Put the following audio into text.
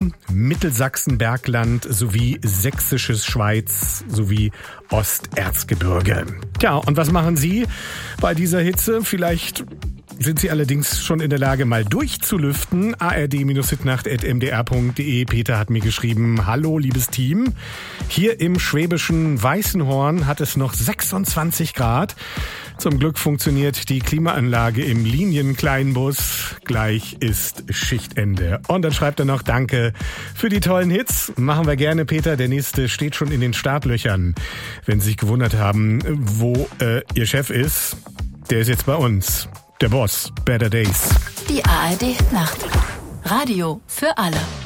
Mittelsachsen, Bergland sowie Sächsisches Schweiz sowie Osterzgebirge. Tja, und was machen Sie bei dieser Hitze? Vielleicht sind Sie allerdings schon in der Lage, mal durchzulüften. ard-hitnacht@mdr.de. Peter hat mir geschrieben, hallo liebes Team. Hier im schwäbischen Weißenhorn hat es noch 26 Grad. Zum Glück funktioniert die Klimaanlage im Linienkleinbus. Gleich ist Schichtende. Und dann schreibt er noch, danke für die tollen Hits. Machen wir gerne, Peter. Der nächste steht schon in den Startlöchern. Wenn Sie sich gewundert haben, wo Ihr Chef ist, der ist jetzt bei uns. Der Boss, Better Days. Die ARD Nacht. Radio für alle.